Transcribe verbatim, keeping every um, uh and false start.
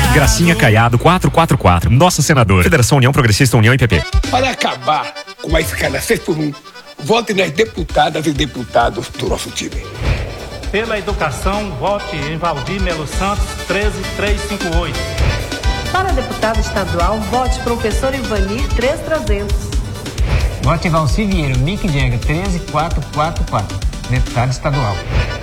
Gracinha Caiado quatrocentos e quarenta e quatro. Nossa senadora. Federação União Progressista União e P P. Para acabar com a escala seis por um, vote nas deputadas e deputados do nosso time. Pela educação, vote em Valdir Melo Santos, treze mil trezentos e cinquenta e oito. Para deputado estadual, vote professor Ivanir, treze mil trezentos. Vote em Valci Vieira, Mick Jagger, treze mil quatrocentos e quarenta e quatro. Deputado estadual.